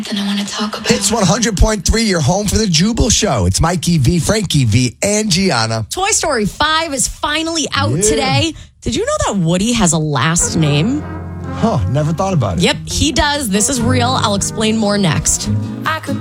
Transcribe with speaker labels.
Speaker 1: Then I want to talk about.
Speaker 2: It's 100.3, your home for the Jubal Show. It's Mikey V, Frankie V, and Gianna.
Speaker 3: Toy Story 5 is finally out today. Did you know that Woody has a last name?
Speaker 2: Huh, never thought about it.
Speaker 3: Yep, he does. This is real. I'll explain more next.
Speaker 1: I could